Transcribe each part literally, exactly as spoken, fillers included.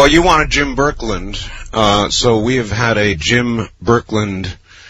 Well, you wanted Jim Birkeland, uh, so we have had a Jim Birkeland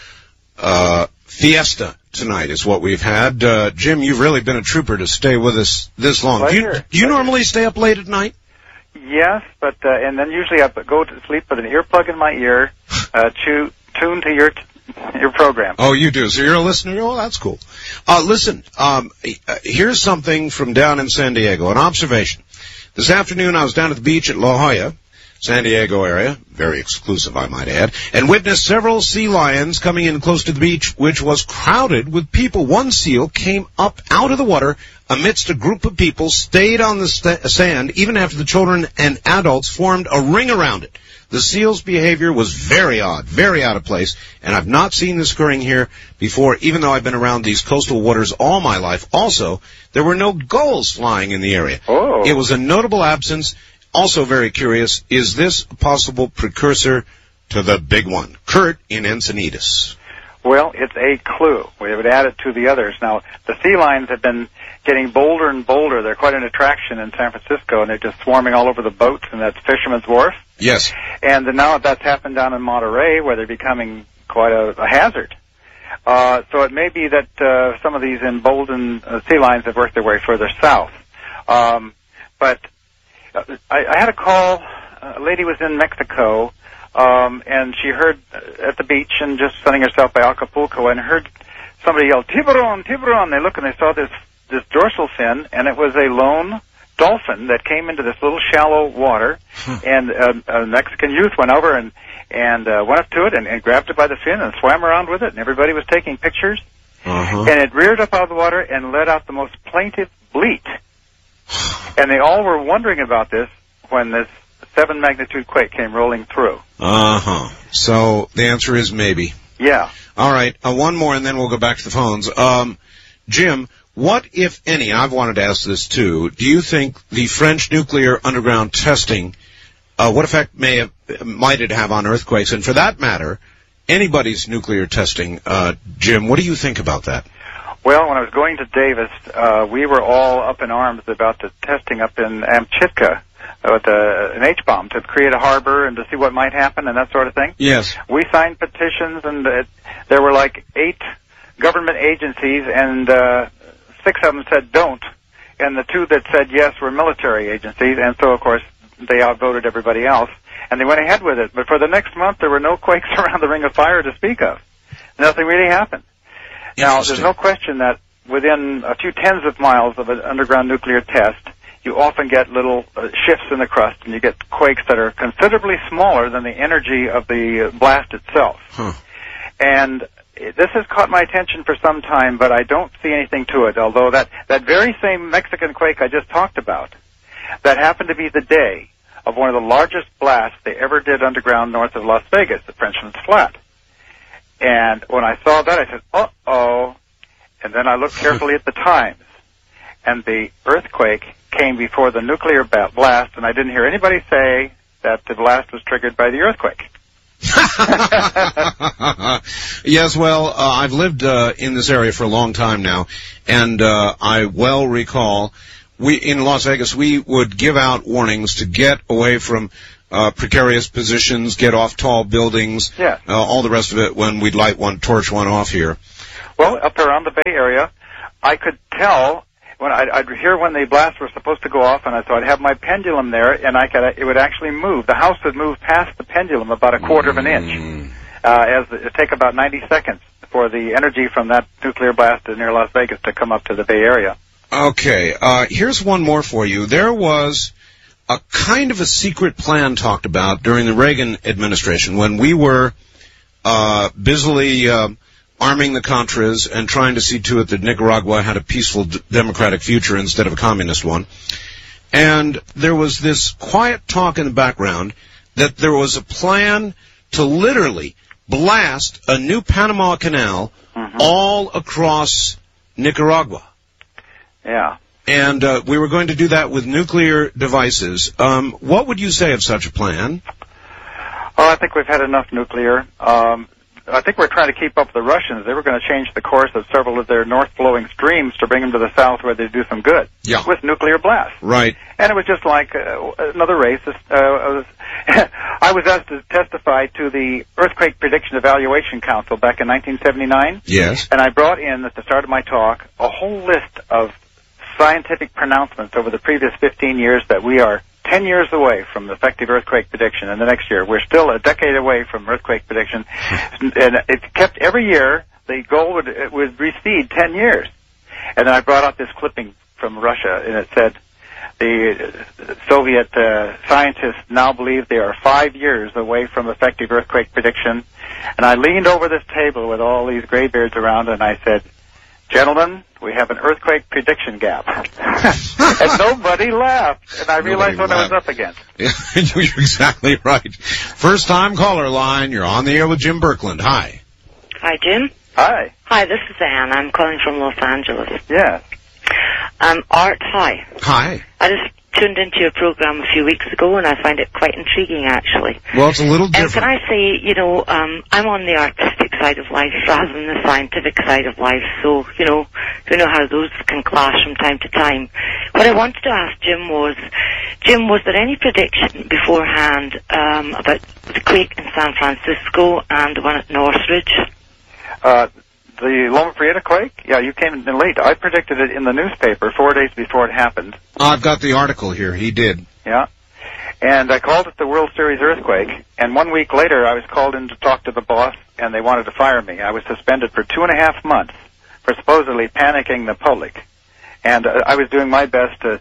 uh, fiesta tonight is what we've had. Uh, Jim, you've really been a trooper to stay with us this long. Do you, do you normally stay up late at night? Yes, but uh, and then usually I go to sleep with an earplug in my ear, uh, to, tuned to your t- your program. Oh, you do. So you're a listener. Oh, that's cool. Uh, listen, um, here's something from down in San Diego, an observation. This afternoon I was down at the beach at La Jolla, San Diego area, very exclusive, I might add, and witnessed several sea lions coming in close to the beach, which was crowded with people. One seal came up out of the water amidst a group of people, stayed on the st- sand, even after the children and adults formed a ring around it. The seal's behavior was very odd, very out of place, and I've not seen this occurring here before, even though I've been around these coastal waters all my life. Also, there were no gulls flying in the area. Oh. It was a notable absence. Also very curious, is this a possible precursor to the big one? Kurt in Encinitas. Well, it's a clue. We would add it to the others. Now, the sea lions have been getting bolder and bolder. They're quite an attraction in San Francisco, and they're just swarming all over the boats, and that's Fisherman's Wharf. Yes. And now that's happened down in Monterey, where they're becoming quite a, a hazard. Uh, so it may be that uh, some of these emboldened uh, sea lions have worked their way further south. Um, but I, I had a call. A lady was in Mexico, um, and she heard at the beach and just sunning herself by Acapulco, and heard somebody yell, "Tiburon, tiburon!" They look and they saw this this dorsal fin, and it was a lone dolphin that came into this little shallow water, and uh, a Mexican youth went over and and uh, went up to it and, and grabbed it by the fin and swam around with it, and everybody was taking pictures. Uh-huh. And it reared up out of the water and let out the most plaintive bleat. And they all were wondering about this when this seven magnitude quake came rolling through. Uh-huh. So the answer is maybe. Yeah. All right. Uh, one more, and then we'll go back to the phones. Um, Jim, what, if any, I've wanted to ask this too, do you think the French nuclear underground testing, uh, what effect may have, might it have on earthquakes? And for that matter, anybody's nuclear testing, uh, Jim, what do you think about that? Well, when I was going to Davis, uh, we were all up in arms about the testing up in Amchitka with uh, an H-bomb to create a harbor and to see what might happen and that sort of thing. Yes. We signed petitions, and it, there were like eight government agencies, and uh, six of them said don't, and the two that said yes were military agencies, and so, of course, they outvoted everybody else, and they went ahead with it. But for the next month, there were no quakes around the Ring of Fire to speak of. Nothing really happened. Now, there's no question that within a few tens of miles of an underground nuclear test, you often get little uh, shifts in the crust, and you get quakes that are considerably smaller than the energy of the blast itself. Huh. And this has caught my attention for some time, but I don't see anything to it, although that, that very same Mexican quake I just talked about, that happened to be the day of one of the largest blasts they ever did underground north of Las Vegas, the Frenchman's Flat. And when I saw that, I said, uh-oh. And then I looked carefully at the times. And the earthquake came before the nuclear blast, and I didn't hear anybody say that the blast was triggered by the earthquake. Yes, well, uh, I've lived uh, in this area for a long time now, and uh, I well recall we in Las Vegas we would give out warnings to get away from Uh, precarious positions, get off tall buildings, yeah. uh, all the rest of it when we'd light one, torch one off here. Well, up around the Bay Area, I could tell when I'd, I'd hear when the blasts were supposed to go off, and I, so I'd have my pendulum there, and I could, it would actually move. The house would move past the pendulum about a quarter mm. of an inch, uh, as it would take about ninety seconds for the energy from that nuclear blast near Las Vegas to come up to the Bay Area. Okay, uh, here's one more for you. There was a kind of a secret plan talked about during the Reagan administration when we were uh, busily uh, arming the Contras and trying to see to it that Nicaragua had a peaceful d- democratic future instead of a communist one. And there was this quiet talk in the background that there was a plan to literally blast a new Panama Canal mm-hmm. all across Nicaragua. Yeah. And uh, we were going to do that with nuclear devices. Um, what would you say of such a plan? Oh, I think we've had enough nuclear. Um, I think we're trying to keep up with the Russians. They were going to change the course of several of their north-flowing streams to bring them to the south where they do some good. Yeah. With nuclear blast. Right. And it was just like uh, another race. Uh, I was, I was asked to testify to the Earthquake Prediction Evaluation Council back in nineteen seventy-nine. Yes. And I brought in, at the start of my talk, a whole list of scientific pronouncements over the previous fifteen years that we are ten years away from effective earthquake prediction in the next year. We're still a decade away from earthquake prediction. And it kept every year, the goal would, it would recede ten years. And then I brought out this clipping from Russia, and it said, the Soviet uh, scientists now believe they are five years away from effective earthquake prediction. And I leaned over this table with all these graybeards around, and I said, gentlemen, we have an earthquake prediction gap. And nobody laughed. And I realized what I was up against. Yeah, you're exactly right. First time caller line. You're on the air with Jim Birkeland. Hi. Hi, Jim. Hi. Hi, this is Anne. I'm calling from Los Angeles. Yes. Um, Art, hi. Hi. I just tuned into your program a few weeks ago, and I find it quite intriguing, actually. Well, it's a little different. And can I say, you know, um, I'm on the artistic side of life rather than the scientific side of life, so, you know, you know how those can clash from time to time. What I wanted to ask Jim was, Jim, was there any prediction beforehand um, about the quake in San Francisco and the one at Northridge? Uh, the Loma Prieta quake? Yeah, you came in late. I predicted it in the newspaper four days before it happened. I've got the article here. He did. Yeah. And I called it the World Series earthquake. And one week later, I was called in to talk to the boss, and they wanted to fire me. I was suspended for two and a half months for supposedly panicking the public. And uh, I was doing my best to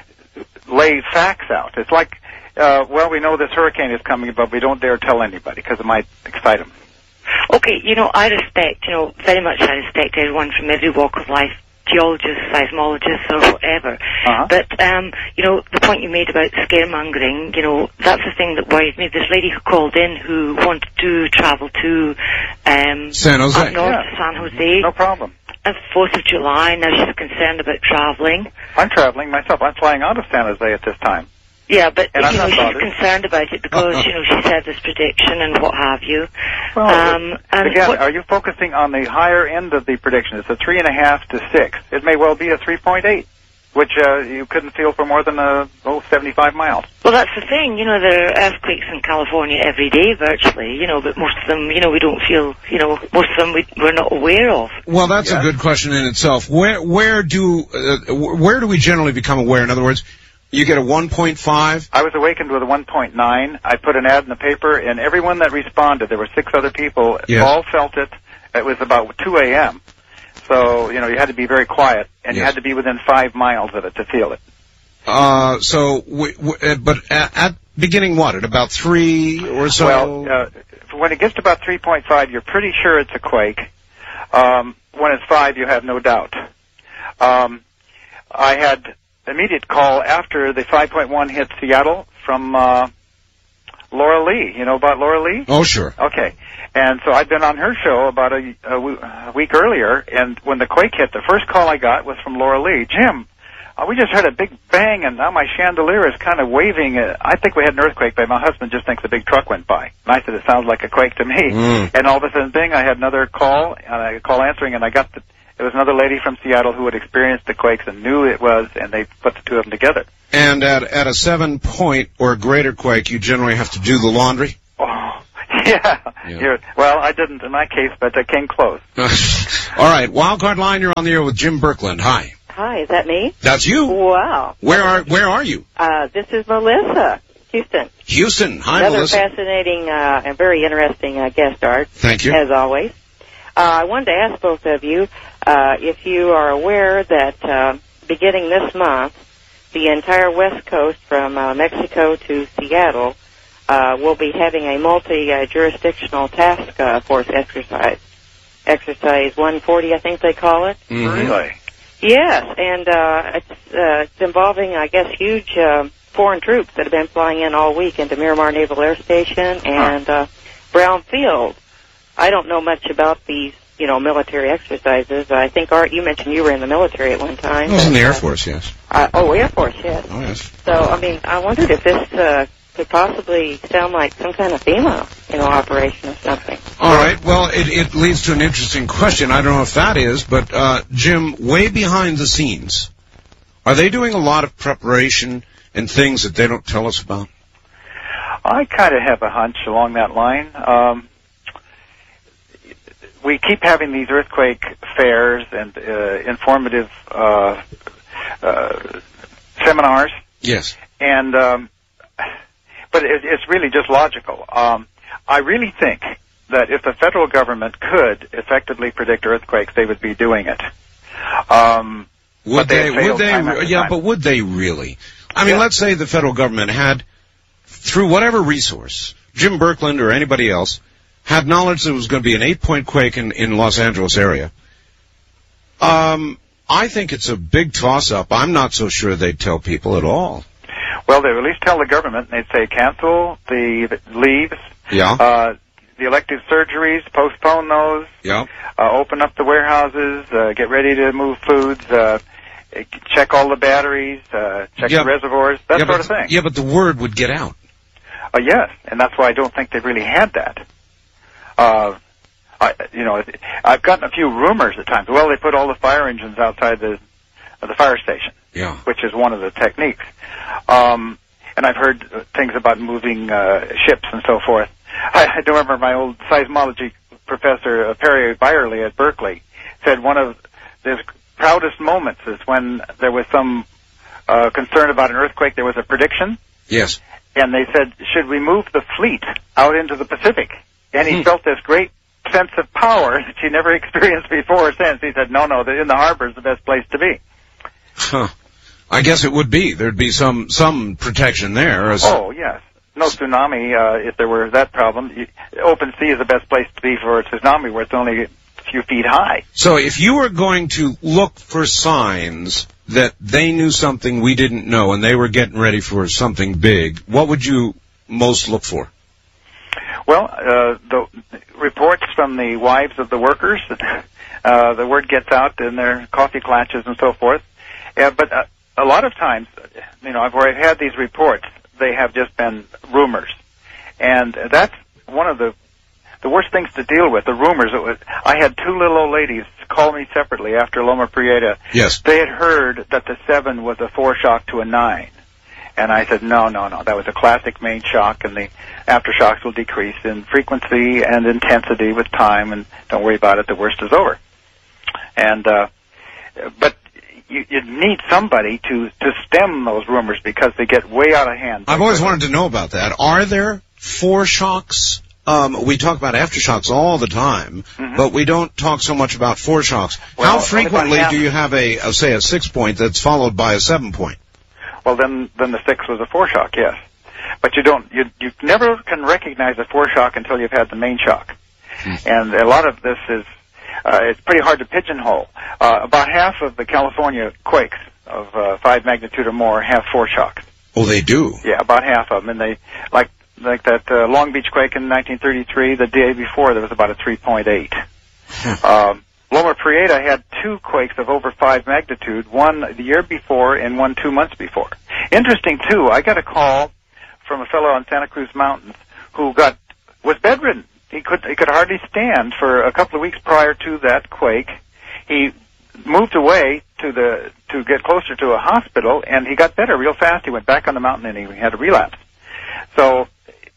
lay facts out. It's like, uh, well, we know this hurricane is coming, but we don't dare tell anybody because it might excite them. Okay, you know, I respect, you know, very much I respect everyone from every walk of life, geologists, seismologists, or whatever. Uh-huh. But, um, you know, the point you made about scaremongering, you know, that's the thing that worries me. This lady who called in who wanted to travel to um, San Jose. up north Yeah. to San Jose. No problem. And fourth of July, now she's concerned about traveling. I'm traveling myself. I'm flying out of San Jose at this time. Yeah, but, And you I'm know, not she's bothered. concerned about it because, you know, she said this prediction and what have you. Well, um, and again, what, are you focusing on the higher end of the prediction? It's a three and a half to six. It may well be a three point eight, which uh, you couldn't feel for more than uh, oh, seventy-five miles. well, that's the thing. You know, there are earthquakes in California every day, virtually. You know, but most of them, you know, we don't feel. You know, most of them we, we're not aware of. Well, that's Yeah. a good question in itself. Where where do uh, where do we generally become aware? In other words, you get a one point five. I was awakened with a one point nine. I put an ad in the paper, and everyone that responded, there were six other people, Yes. all felt it. It was about two a.m. So, you know, you had to be very quiet, and you Yes. had to be within five miles of it to feel it. Uh, so, we, we, uh, but at, at beginning what? At about three or so? Well, uh, when it gets to about three point five, you're pretty sure it's a quake. Um, when it's five, you have no doubt. Um, I had immediate call after the five point one hit Seattle from uh, Laura Lee. You know about Laura Lee? Oh, sure. Okay. And so I'd been on her show about a, a, w- a week earlier, and when the quake hit, the first call I got was from Laura Lee. Jim, uh, we just heard a big bang, and now my chandelier is kind of waving. Uh, I think we had an earthquake, but my husband just thinks a big truck went by. And I said, it sounds like a quake to me. Mm. And all of a sudden, bing, I had another call, and a call answering, and I got the, it was another lady from Seattle who had experienced the quakes and knew it was, and they put the two of them together. And at at a seven point or greater quake, you generally have to do the laundry. Oh, yeah. Yeah. You're, well, I didn't in my case, but I came close. All right, Wildcard Line. You're on the air with Jim Birkeland. Hi. Hi, is that me? That's you. Wow. Where are Where are you? Uh, this is Melissa, Houston. Houston. Hi, Another Melissa. fascinating uh, and very interesting uh, guest art, Thank you. as always. Uh, I wanted to ask both of you uh, if you are aware that uh, beginning this month, the entire West Coast from uh, Mexico to Seattle uh, will be having a multi-jurisdictional task uh, force exercise. Exercise one forty, I think they call it. Mhm. Really? Yes, and uh, it's, uh, it's involving, I guess, huge uh, foreign troops that have been flying in all week into Miramar Naval Air Station and uh, Brown Field. I don't know much about these, you know, military exercises. I think, Art, you mentioned you were in the military at one time. I was in the but, Air uh, Force, yes. Uh, oh, Air Force, yes. Oh, yes. So, I mean, I wondered if this uh, could possibly sound like some kind of FEMA, you know, operation or something. All right. Well, it, it leads to an interesting question. I don't know if that is, but uh, Jim, way behind the scenes, are they doing a lot of preparation and things that they don't tell us about? I kind of have a hunch along that line. Um, we keep having these earthquake fairs and uh, informative uh, uh, seminars. Yes. And um, but it, it's really just logical. Um, I really think that if the federal government could effectively predict earthquakes, they would be doing it. Um, would they? they Would they? Yeah, time. but would they really? I mean, yeah. let's say the federal government had, through whatever resource, Jim Birkeland or anybody else, had knowledge that there was going to be an eight-point quake in, in Los Angeles area. Um, I think it's a big toss-up. I'm not so sure they'd tell people at all. Well, they would at least tell the government, and they'd say cancel the leaves. Yeah. Uh, the elective surgeries, postpone those. Yeah. Uh, open up the warehouses, uh, get ready to move foods, uh, check all the batteries, uh, check yeah. the reservoirs, that yeah, sort but, of thing. Yeah, but the word would get out. Uh, yes, and that's why I don't think they've really had that. Uh, I, you know, I've gotten a few rumors at times. Well, they put all the fire engines outside the uh, the fire station, yeah. which is one of the techniques. Um, and I've heard things about moving uh, ships and so forth. I, I do remember my old seismology professor, uh, Perry Byerly at Berkeley, said one of his proudest moments is when there was some uh, concern about an earthquake. There was a prediction. Yes. And they said, should we move the fleet out into the Pacific? And he hmm. felt this great sense of power that he never experienced before or since. He said, no, no, in the harbor is the best place to be. Huh. I guess it would be. There'd be some some protection there. As oh, yes. No tsunami, uh, if there were that problem. You, open sea is the best place to be for a tsunami where it's only a few feet high. So if you were going to look for signs that they knew something we didn't know and they were getting ready for something big, what would you most look for? Well, uh, the reports from the wives of the workers, uh, the word gets out in their coffee clutches and so forth. Yeah, but uh, a lot of times, you know, where I've had these reports, they have just been rumors. And that's one of the the worst things to deal with, the rumors. It was, I had two little old ladies call me separately after Loma Prieta. Yes. They had heard that the seven was a foreshock to a nine. And I said, no, no, no, that was a classic main shock, and the aftershocks will decrease in frequency and intensity with time, and don't worry about it, the worst is over. And, uh, but you, you need somebody to, to stem those rumors because they get way out of hand. I've always wanted to know about that. Are there foreshocks? Um, we talk about aftershocks all the time, mm-hmm. but we don't talk so much about foreshocks. Well, how frequently do you have a, a, say, a six point that's followed by a seven point? Well, then, then the six was a foreshock, yes. But you don't, you, you never can recognize a foreshock until you've had the main shock. Mm. And a lot of this is, uh, it's pretty hard to pigeonhole. Uh, about half of the California quakes of, uh, five magnitude or more have foreshocks. Oh, they do? Yeah, about half of them. And they, like, like that, uh, Long Beach quake in nineteen thirty-three, the day before there was about a three point eight. um, Loma Prieta had two quakes of over five magnitude, one the year before and one two months before. Interesting, too, I got a call from a fellow on Santa Cruz Mountains who got was bedridden. He could he could hardly stand for a couple of weeks prior to that quake. He moved away to the to get closer to a hospital, and he got better real fast. He went back on the mountain, and he had a relapse. So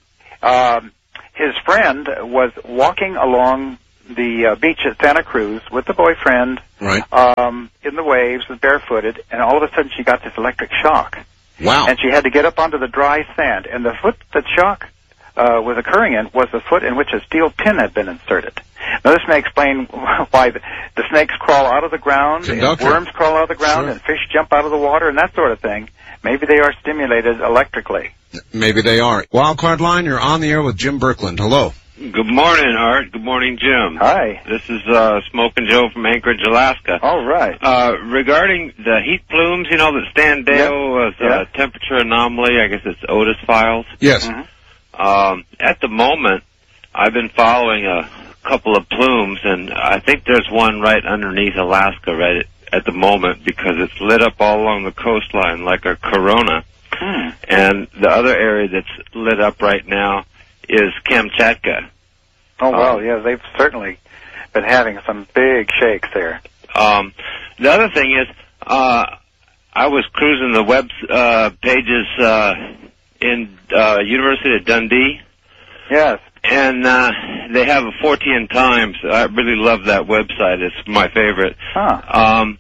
um, his friend was walking along the uh, beach at Santa Cruz with the boyfriend, right. um, in the waves, was barefooted, and all of a sudden she got this electric shock. Wow. And she had to get up onto the dry sand, and the foot that shock uh, was occurring in was the foot in which a steel pin had been inserted. Now this may explain why the, the snakes crawl out of the ground, and worms crawl out of the ground, sure. and fish jump out of the water, and that sort of thing. Maybe they are stimulated electrically. Maybe they are. Wildcard Line, you're on the air with Jim Birkeland. Hello. Good morning, Art. Good morning, Jim. Hi. This is uh, Smoking Joe from Anchorage, Alaska. All right. Uh, regarding the heat plumes, you know, that Stan Dale yep. was a yep. temperature anomaly. I guess it's Otis files. Yes. Mm-hmm. Um, at the moment, I've been following a couple of plumes, and I think there's one right underneath Alaska right at, at the moment because it's lit up all along the coastline like a corona. Hmm. And the other area that's lit up right now is Kamchatka. Oh, well, Um, yeah, they've certainly been having some big shakes there. Um, the other thing is, uh, I was cruising the web uh, pages uh, in uh, University of Dundee. Yes. And uh, they have a Fortean Times. I really love that website. It's my favorite. Huh. Um,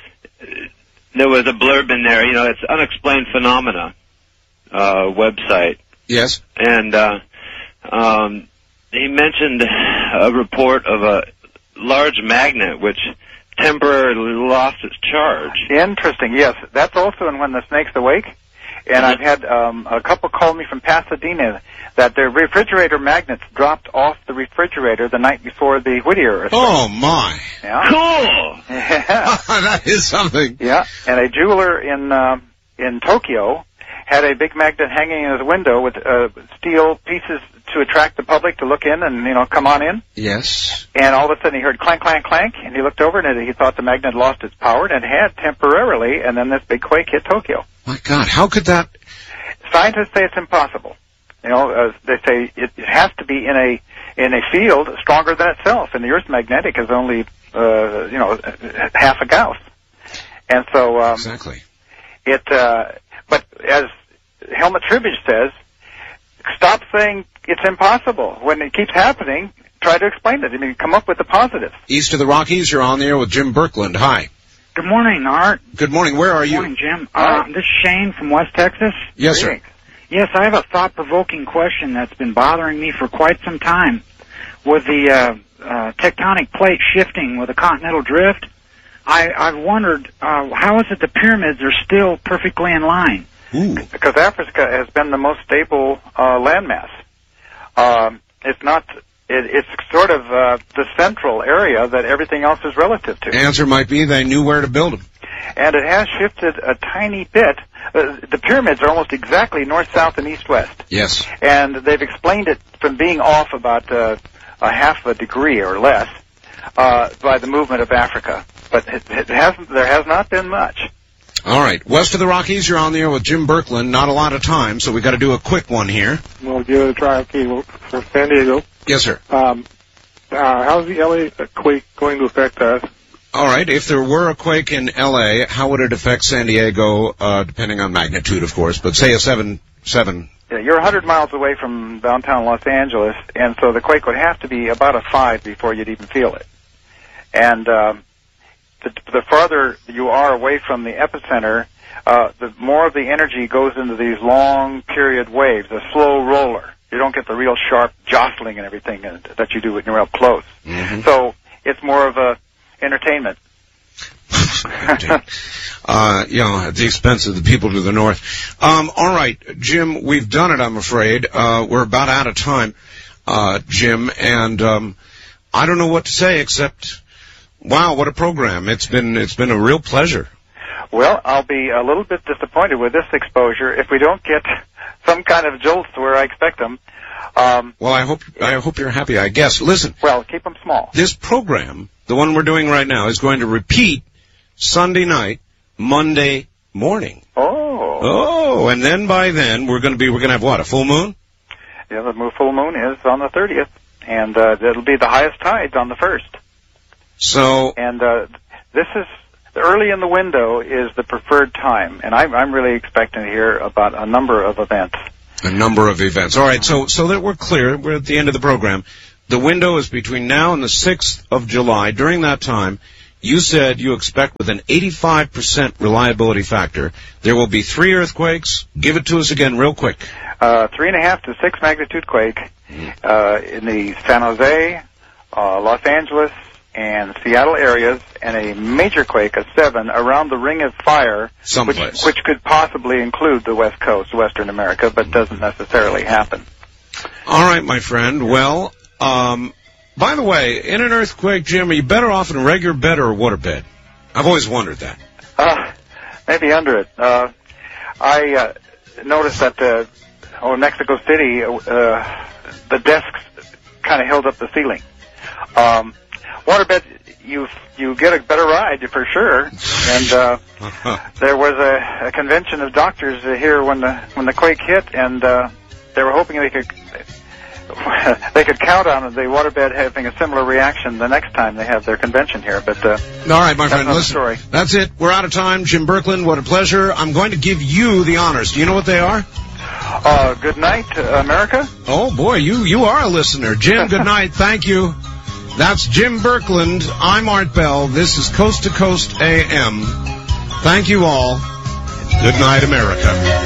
there was a blurb in there. You know, it's Unexplained Phenomena uh, website. Yes. And uh, um, he mentioned a report of a large magnet which temporarily lost its charge. Interesting. Yes, that's also in When the Snakes Awake. And I've had um, a couple call me from Pasadena that their refrigerator magnets dropped off the refrigerator the night before the Whittier earthquake. Oh, my. Yeah. Cool! Yeah. That is something. Yeah. And a jeweler in uh, in Tokyo had a big magnet hanging in his window with uh, steel pieces to attract the public to look in and, you know, come on in. Yes. And all of a sudden he heard clank, clank, clank, and he looked over and he thought the magnet lost its power, and it had temporarily, and then this big quake hit Tokyo. My God, how could that... Scientists say it's impossible. You know, uh, they say it, it has to be in a in a field stronger than itself, and the Earth's magnetic is only, uh, you know, half a Gauss. And so... Um, Exactly. It, uh, but as Helmut Tribich says, stop saying it's impossible. When it keeps happening, try to explain it. I mean, come up with the positives. East of the Rockies, you're on there with Jim Birkland. Hi. Good morning, Art. Good morning. Where are Good you? morning, Jim. Hi. Uh, this is Shane from West Texas. Yes, sir. Greetings. Yes, I have a thought-provoking question that's been bothering me for quite some time. With the uh, uh, tectonic plate shifting with the continental drift, I, I've wondered, uh, how is it the pyramids are still perfectly in line? Ooh. Because Africa has been the most stable uh, landmass. Um, it's not... It, it's sort of uh, the central area that everything else is relative to. Answer might be they knew where to build them. And it has shifted a tiny bit. Uh, the pyramids are almost exactly north, south, and east, west. Yes. And they've explained it from being off about uh, a half a degree or less uh, by the movement of Africa. But it, it hasn't. There has not been much. All right. West of the Rockies, you're on there with Jim Birkland. Not a lot of time, so we got to do a quick one here. We'll give it a try. Okay, from San Diego. Yes, sir. Um, uh, how's the L A quake going to affect us? All right. If there were a quake in L A, how would it affect San Diego, uh, depending on magnitude, of course, but say a seven, seven. Yeah, you're one hundred miles away from downtown Los Angeles, and so the quake would have to be about a five before you'd even feel it. And um, the, the farther you are away from the epicenter, uh, the more of the energy goes into these long period waves, a slow roller. You don't get the real sharp jostling and everything that you do when you're up close. Mm-hmm. So it's more of a entertainment. uh, you know, at the expense of the people to the north. Um, all right, Jim, we've done it, I'm afraid. Uh, we're about out of time, uh, Jim, and um, I don't know what to say except, wow, what a program. It's been, it's been a real pleasure. Well, I'll be a little bit disappointed with this exposure if we don't get some kind of jolts where I expect them. Um, well, I hope I hope you're happy, I guess. Listen. Well, keep them small. This program, the one we're doing right now, is going to repeat Sunday night, Monday morning. Oh. Oh, and then by then we're going to be we're going to have what, a full moon? Yeah, the full moon is on the thirtieth, and uh, it'll be the highest tides on the first. So. And uh, this is. Early in the window is the preferred time, and I'm, I'm really expecting to hear about a number of events. A number of events. All right, so so that we're clear, we're at the end of the program. The window is between now and the sixth of July. During that time, you said you expect with an eighty-five percent reliability factor, there will be three earthquakes. Give it to us again real quick. Uh, three and a half to six magnitude quake uh, in the San Jose, uh, Los Angeles, and Seattle areas, and a major quake, a seven, around the Ring of Fire, which, which could possibly include the West Coast, Western America, but doesn't necessarily happen. All right, my friend. Well, um, by the way, in an earthquake, Jim, are you better off in a regular bed or a water bed? I've always wondered that. Uh, maybe under it. Uh, I uh, noticed that the, oh, Mexico City, uh, the desks kind of held up the ceiling. Um, Waterbed, you you get a better ride for sure. And uh, there was a, a convention of doctors here when the when the quake hit, and uh, they were hoping they could they could count on the waterbed having a similar reaction the next time they have their convention here. But uh, all right, my friend, that's listen. story. That's it. We're out of time. Jim Birkeland, what a pleasure. I'm going to give you the honors. Do you know what they are? Uh, good night, uh, America. Oh boy, you you are a listener, Jim. Good night. Thank you. That's Jim Birkeland. I'm Art Bell. This is Coast to Coast A M. Thank you all. Good night, America.